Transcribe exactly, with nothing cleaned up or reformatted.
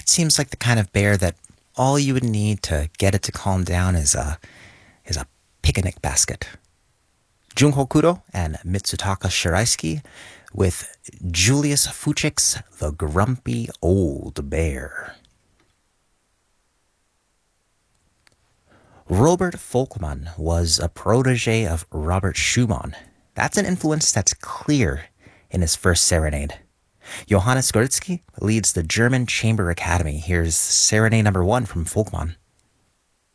It seems like the kind of bear that all you would need to get it to calm down is a is a picnic basket. Junho Kuro and Mitsutaka Shiraisuke with Julius Fuchik's The Grumpy Old Bear. Robert Volkmann was a protege of Robert Schumann. That's an influence that's clear in his first serenade. Johannes Gorizki leads the German Chamber Academy. Here's Serenade number one from Volkmann.